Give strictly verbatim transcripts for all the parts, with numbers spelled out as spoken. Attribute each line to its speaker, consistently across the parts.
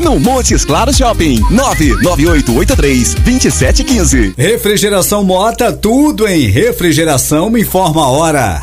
Speaker 1: no Montes Claros Shopping. nove nove oito oito três, dois sete um cinco.
Speaker 2: Refrigeração Mota, tudo em refrigeração, me informa a hora.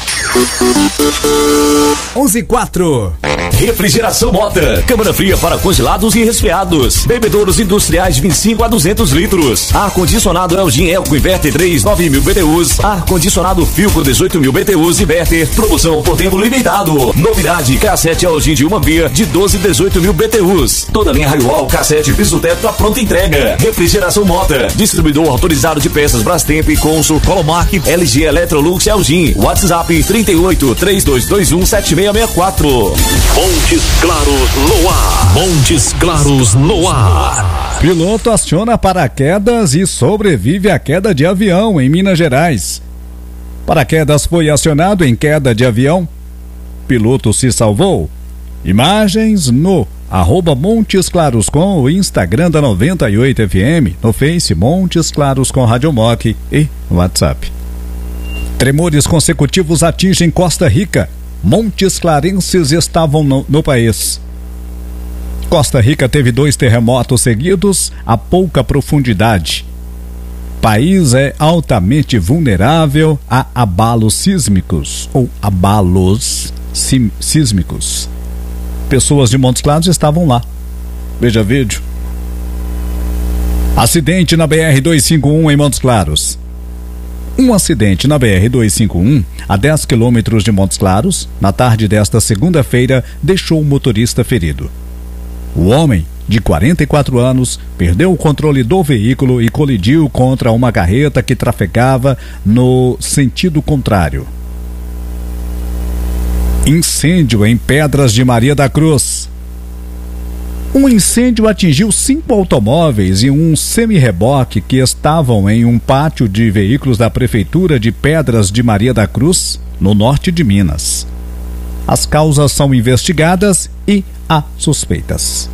Speaker 2: onze e quatro.
Speaker 3: Refrigeração Mota, câmara fria para congelados e resfriados, bebedouros industriais de vinte e cinco a duzentos litros, ar-condicionado Elgin Elco Inverter três, nove mil B T Us, ar-condicionado Filco dezoito mil B T Us Inverter, promoção por tempo limitado, novidade, cassete Elgin de uma via de doze, dezoito mil B T Us, toda linha Raiol, cassete, piso teto a pronta entrega. Refrigeração Mota, distribuidor autorizado de peças Brastemp, Consul, Colomark, L G, Electrolux, Elgin, WhatsApp trinta e oito, três dois dois um, sete seis seis quatro.
Speaker 4: Montes Claros no ar. Montes Claros no ar.
Speaker 2: Piloto aciona paraquedas e sobrevive à queda de avião em Minas Gerais. Paraquedas foi acionado em queda de avião. Piloto se salvou. Imagens no arroba Montes Claros com o Instagram da noventa e oito F M, no Face Montes Claros com Rádio Moc e no WhatsApp. Tremores consecutivos atingem Costa Rica. Montes Clarenses estavam no, no país. Costa Rica teve dois terremotos seguidos a pouca profundidade. País é altamente vulnerável a abalos sísmicos ou abalos sim, sísmicos. Pessoas de Montes Claros estavam lá. Veja vídeo. Acidente na B R duzentos e cinquenta e um em Montes Claros. Um acidente na B R duzentos e cinquenta e um, a dez quilômetros de Montes Claros, na tarde desta segunda-feira, deixou o motorista ferido. O homem, de quarenta e quatro anos, perdeu o controle do veículo e colidiu contra uma carreta que trafegava no sentido contrário. Incêndio em Pedras de Maria da Cruz. Um incêndio atingiu cinco automóveis e um semi-reboque que estavam em um pátio de veículos da Prefeitura de Pedras de Maria da Cruz, no norte de Minas. As causas são investigadas e há suspeitas.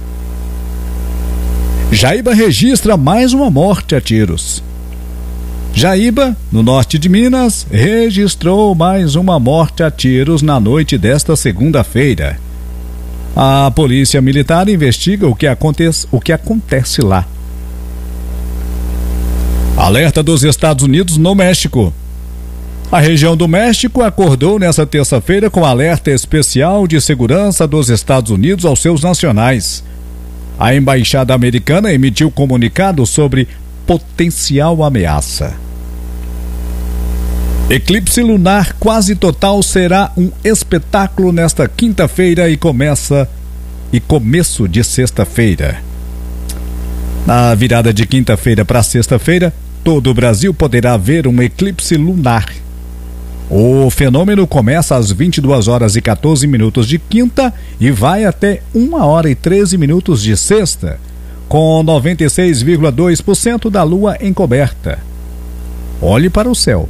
Speaker 2: Jaíba registra mais uma morte a tiros. Jaíba, no norte de Minas, registrou mais uma morte a tiros na noite desta segunda-feira. A polícia militar investiga o que acontece, o que acontece lá. Alerta dos Estados Unidos no México. A região do México acordou nesta terça-feira com alerta especial de segurança dos Estados Unidos aos seus nacionais. A embaixada americana emitiu comunicado sobre potencial ameaça. Eclipse lunar quase total será um espetáculo nesta quinta-feira e começa e começo de sexta-feira. Na virada de quinta-feira para sexta-feira, todo o Brasil poderá ver um eclipse lunar. O fenômeno começa às vinte e duas horas e quatorze minutos de quinta e vai até uma hora e treze minutos de sexta, com noventa e seis vírgula dois por cento da lua encoberta. Olhe para o céu.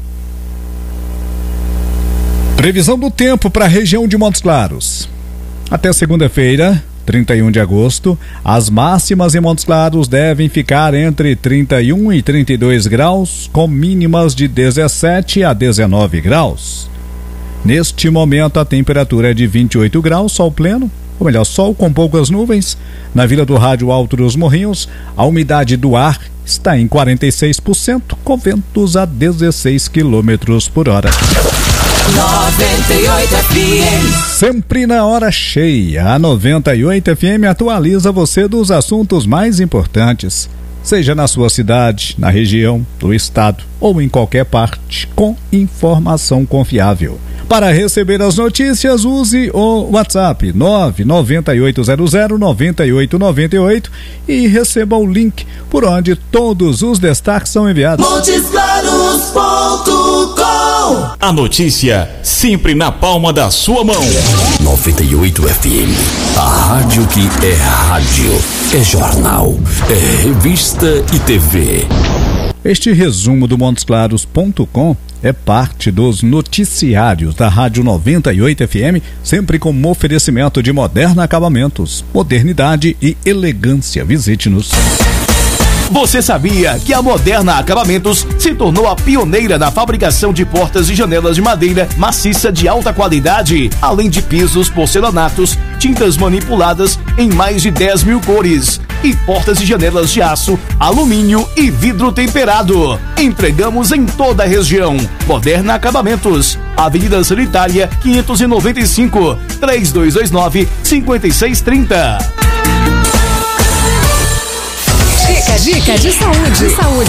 Speaker 2: Previsão do tempo para a região de Montes Claros. Até segunda-feira, trinta e um de agosto, as máximas em Montes Claros devem ficar entre trinta e um e trinta e dois graus, com mínimas de dezessete a dezenove graus. Neste momento, a temperatura é de vinte e oito graus, sol pleno, ou melhor, sol com poucas nuvens. Na Vila do Rádio Alto dos Morrinhos, a umidade do ar está em quarenta e seis por cento, com ventos a dezesseis quilômetros por hora.
Speaker 5: noventa e oito F M.
Speaker 2: Sempre na hora cheia, a noventa e oito F M atualiza você dos assuntos mais importantes, seja na sua cidade, na região, do estado ou em qualquer parte, com informação confiável. Para receber as notícias, use o WhatsApp nove nove oito zero zero nove oito nove oito e receba o link por onde todos os destaques são enviados.
Speaker 5: Montes Claros ponto com.
Speaker 3: A notícia sempre na palma da sua mão.
Speaker 4: noventa e oito F M, a rádio que é rádio, é jornal, é revista e T V.
Speaker 2: Este resumo do Montes Claros ponto com é parte dos noticiários da Rádio noventa e oito F M, sempre com um oferecimento de Moderna Acabamentos, modernidade e elegância. Visite-nos.
Speaker 6: Você sabia que a Moderna Acabamentos se tornou a pioneira na fabricação de portas e janelas de madeira maciça de alta qualidade, além de pisos, porcelanatos, tintas manipuladas em mais de dez mil cores e portas e janelas de aço, alumínio e vidro temperado. Entregamos em toda a região. Moderna Acabamentos, Avenida Sanitária quinhentos e noventa e cinco, três dois dois nove, cinco seis três zero.
Speaker 7: Dica, dica de saúde. Saúde.